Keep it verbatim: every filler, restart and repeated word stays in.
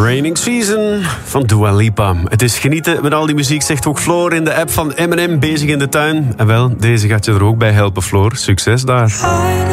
Raining Season van Dua Lipa. Het is genieten met al die muziek, zegt ook Floor in de app van M en M, bezig in de tuin. En wel, deze gaat je er ook bij helpen, Floor. Succes daar.